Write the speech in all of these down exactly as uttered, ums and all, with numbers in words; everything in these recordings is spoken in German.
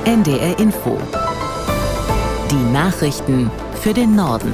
N D R Info. Die Nachrichten für den Norden.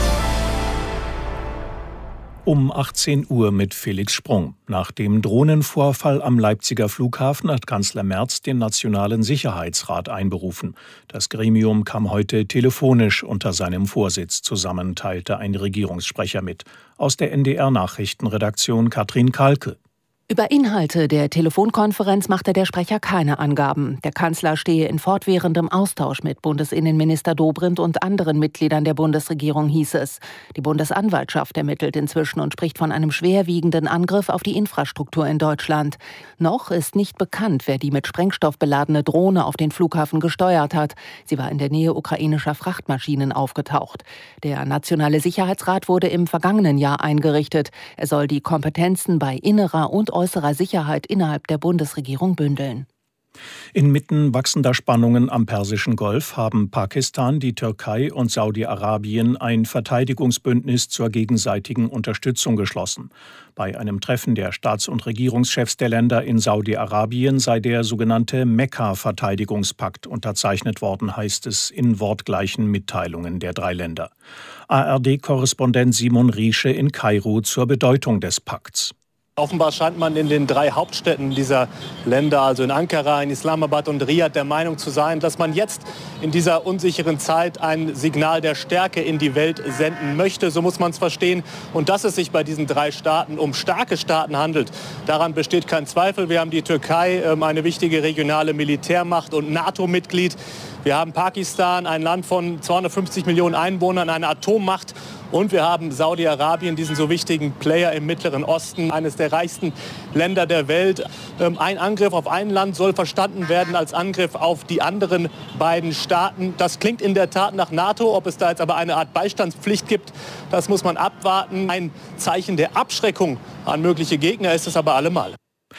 Um achtzehn Uhr mit Felix Sprung. Nach dem Drohnenvorfall am Leipziger Flughafen hat Kanzler Merz den Nationalen Sicherheitsrat einberufen. Das Gremium kam heute telefonisch unter seinem Vorsitz zusammen, teilte ein Regierungssprecher mit. Aus der N D R-Nachrichtenredaktion Katrin Kalke. Über Inhalte der Telefonkonferenz machte der Sprecher keine Angaben. Der Kanzler stehe in fortwährendem Austausch mit Bundesinnenminister Dobrindt und anderen Mitgliedern der Bundesregierung, hieß es. Die Bundesanwaltschaft ermittelt inzwischen und spricht von einem schwerwiegenden Angriff auf die Infrastruktur in Deutschland. Noch ist nicht bekannt, wer die mit Sprengstoff beladene Drohne auf den Flughafen gesteuert hat. Sie war in der Nähe ukrainischer Frachtmaschinen aufgetaucht. Der Nationale Sicherheitsrat wurde im vergangenen Jahr eingerichtet. Er soll die Kompetenzen bei innerer und äußerer Sicherheit innerhalb der Bundesregierung bündeln. Inmitten wachsender Spannungen am Persischen Golf haben Pakistan, die Türkei und Saudi-Arabien ein Verteidigungsbündnis zur gegenseitigen Unterstützung geschlossen. Bei einem Treffen der Staats- und Regierungschefs der Länder in Saudi-Arabien sei der sogenannte Mekka-Verteidigungspakt unterzeichnet worden, heißt es in wortgleichen Mitteilungen der drei Länder. A R D-Korrespondent Simon Riesche in Kairo zur Bedeutung des Pakts. Offenbar scheint man in den drei Hauptstädten dieser Länder, also in Ankara, in Islamabad und Riyadh, der Meinung zu sein, dass man jetzt in dieser unsicheren Zeit ein Signal der Stärke in die Welt senden möchte. So muss man es verstehen. Und dass es sich bei diesen drei Staaten um starke Staaten handelt, daran besteht kein Zweifel. Wir haben die Türkei, eine wichtige regionale Militärmacht und NATO-Mitglied. Wir haben Pakistan, ein Land von zweihundertfünfzig Millionen Einwohnern, eine Atommacht. Und wir haben Saudi-Arabien, diesen so wichtigen Player im Mittleren Osten, eines der reichsten Länder der Welt. Ein Angriff auf ein Land soll verstanden werden als Angriff auf die anderen beiden Staaten. Das klingt in der Tat nach NATO. Ob es da jetzt aber eine Art Beistandspflicht gibt, das muss man abwarten. Ein Zeichen der Abschreckung an mögliche Gegner ist es aber allemal.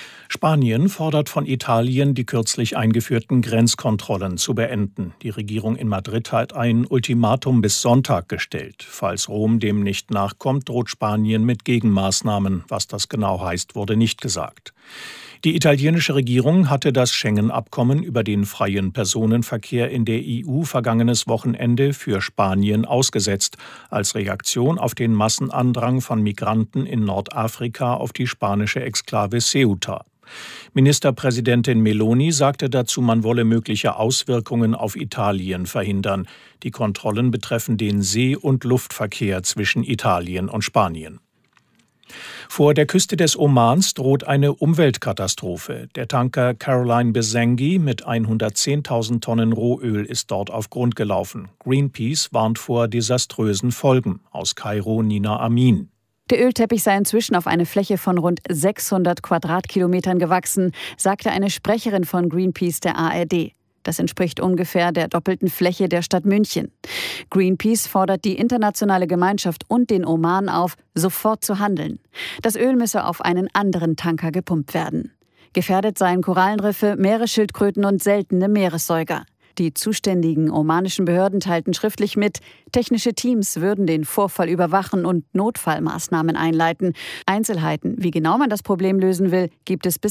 Spanien fordert von Italien, die kürzlich eingeführten Grenzkontrollen zu beenden. Die Regierung in Madrid hat ein Ultimatum bis Sonntag gestellt. Falls Rom dem nicht nachkommt, droht Spanien mit Gegenmaßnahmen. Was das genau heißt, wurde nicht gesagt. Die italienische Regierung hatte das Schengen-Abkommen über den freien Personenverkehr in der E U vergangenes Wochenende für Spanien ausgesetzt, als Reaktion auf den Massenandrang von Migranten in Nordafrika auf die spanische Exklave Ceuta. Ministerpräsidentin Meloni sagte dazu, man wolle mögliche Auswirkungen auf Italien verhindern. Die Kontrollen betreffen den See- und Luftverkehr zwischen Italien und Spanien. Vor der Küste des Omans droht eine Umweltkatastrophe. Der Tanker Caroline Besengi mit hundertzehntausend Tonnen Rohöl ist dort auf Grund gelaufen. Greenpeace warnt vor desaströsen Folgen. Aus Kairo Nina Amin. Der Ölteppich sei inzwischen auf eine Fläche von rund sechshundert Quadratkilometern gewachsen, sagte eine Sprecherin von Greenpeace der A R D. Das entspricht ungefähr der doppelten Fläche der Stadt München. Greenpeace fordert die internationale Gemeinschaft und den Oman auf, sofort zu handeln. Das Öl müsse auf einen anderen Tanker gepumpt werden. Gefährdet seien Korallenriffe, Meeresschildkröten und seltene Meeressäuger. Die zuständigen omanischen Behörden teilten schriftlich mit, technische Teams würden den Vorfall überwachen und Notfallmaßnahmen einleiten. Einzelheiten, wie genau man das Problem lösen will, gibt es bis